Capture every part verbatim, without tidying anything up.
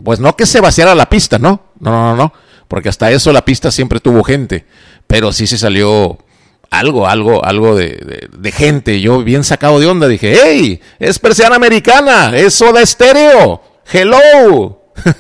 pues no que se vaciara la pista, no, no, no, no, porque hasta eso la pista siempre tuvo gente, pero sí se salió algo, algo, algo de, de, de gente. Yo bien sacado de onda dije, hey, es Persiana Americana, es Soda Stereo, hello.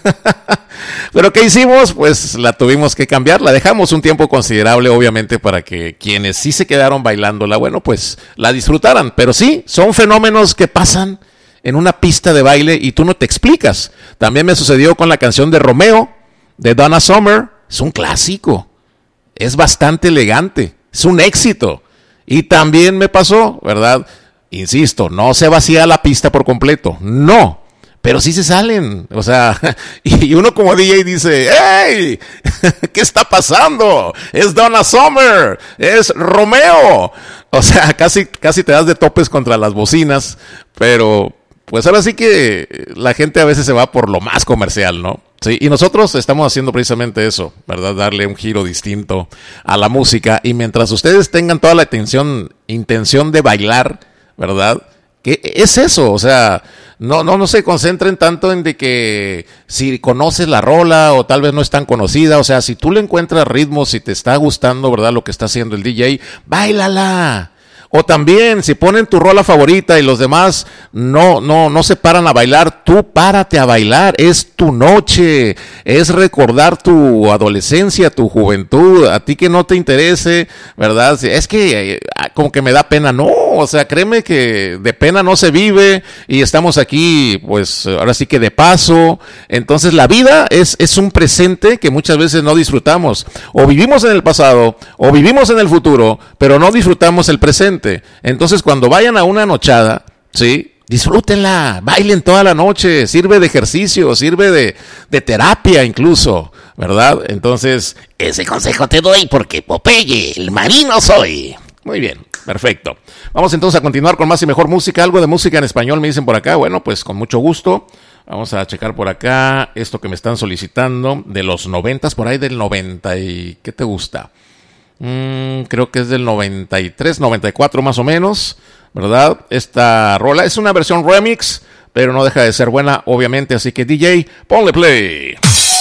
Pero ¿qué hicimos? Pues la tuvimos que cambiar, la dejamos un tiempo considerable, obviamente, para que quienes sí se quedaron bailándola, bueno, pues la disfrutaran. Pero sí, son fenómenos que pasan en una pista de baile y tú no te explicas. También me sucedió con la canción de Romeo, de Donna Summer. Es un clásico, es bastante elegante, es un éxito. Y también me pasó, ¿verdad? Insisto, no se vacía la pista por completo, no. Pero sí se salen, o sea, y uno como D J dice, ¡hey! ¿Qué está pasando? Es Donna Summer, es Romeo. O sea, casi, casi te das de topes contra las bocinas, pero pues ahora sí que la gente a veces se va por lo más comercial, ¿no? Sí, y nosotros estamos haciendo precisamente eso, ¿verdad? Darle un giro distinto a la música, y mientras ustedes tengan toda la atención, intención de bailar, ¿verdad? ¿Qué es eso? O sea, no, no, no se concentren tanto en de que si conoces la rola o tal vez no es tan conocida. O sea, si tú le encuentras ritmo, si te está gustando, ¿verdad? Lo que está haciendo el D J, báilala. O también, si ponen tu rola favorita y los demás no, no, no se paran a bailar, tú párate a bailar. Es tu noche, es recordar tu adolescencia, tu juventud. A ti que no te interese, ¿verdad? Es que como que me da pena. No, o sea, créeme que de pena no se vive y estamos aquí, pues, ahora sí que de paso. Entonces la vida es, es un presente que muchas veces no disfrutamos. O vivimos en el pasado, o vivimos en el futuro, pero no disfrutamos el presente. Entonces cuando vayan a una nochada, ¿sí? Disfrútenla, bailen toda la noche, sirve de ejercicio, sirve de, de terapia incluso, ¿verdad? Entonces, ese consejo te doy porque Popeye, el marino soy. Muy bien, perfecto. Vamos entonces a continuar con más y mejor música, algo de música en español me dicen por acá. Bueno, pues con mucho gusto. Vamos a checar por acá esto que me están solicitando de los noventas, por ahí del noventa y... ¿qué te gusta? Mm, creo que es del noventa y tres, noventa y cuatro más o menos, ¿verdad? Esta rola es una versión remix, pero no deja de ser buena, obviamente. Así que D J, ponle play.